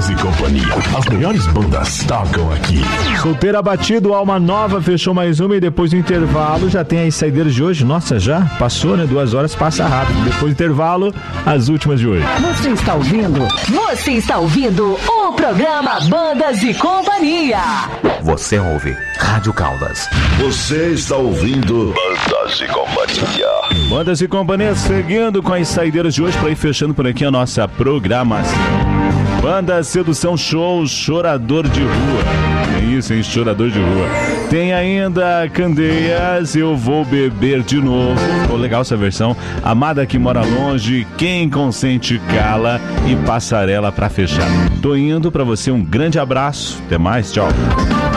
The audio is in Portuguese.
Bandas e Companhia. As melhores bandas tocam aqui. Solteiro Abatido, Alma Nova, fechou mais uma e depois do intervalo já tem as saideiras de hoje. Nossa, já passou, né? 2 horas passa rápido. Depois do intervalo, as últimas de hoje. Você está ouvindo o programa Bandas e Companhia. Você ouve Rádio Caldas. Você está ouvindo Bandas e Companhia. Bandas e Companhia, seguindo com as saideiras de hoje para ir fechando por aqui a nossa programação. Banda Sedução Show, Chorador de Rua. É isso, hein? Chorador de Rua. Tem ainda Candeias, Eu Vou Beber de Novo. Ficou legal essa versão. Amada que Mora Longe, Quem Consente Cala e Passarela para fechar. Tô indo, para você um grande abraço. Até mais, tchau.